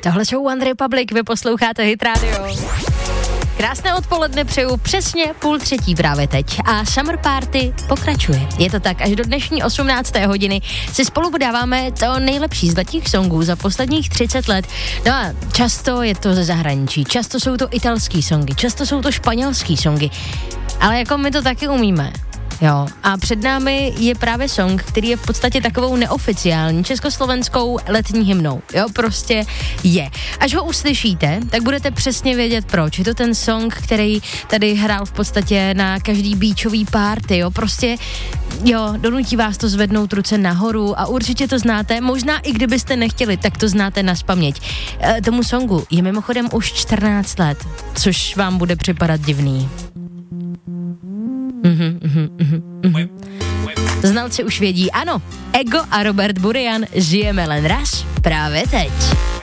Tohle jsou One Republic, vy posloucháte Hit Radio. Krásné odpoledne přeju, přesně 2:30 právě teď a Summer Party pokračuje. Je to tak, až do dnešní 18. hodiny si spolu podáváme to nejlepší z letních songů za posledních 30 let. No a často je to ze zahraničí, často jsou to italský songy, často jsou to španělský songy, ale jako my to taky umíme. Jo, a před námi je právě song, který je v podstatě takovou neoficiální československou letní hymnou. Jo, prostě je. Až ho uslyšíte, tak budete přesně vědět proč. Je to ten song, který tady hrál v podstatě na každý beachový party, jo, prostě, jo, donutí vás to zvednout ruce nahoru a určitě to znáte, možná i kdybyste nechtěli, tak to znáte nazpaměť. Tomu songu je mimochodem už 14 let, což vám bude připadat divný. Znalci už vědí, ano, Ego a Robert Burian, žijeme len raz, právě teď.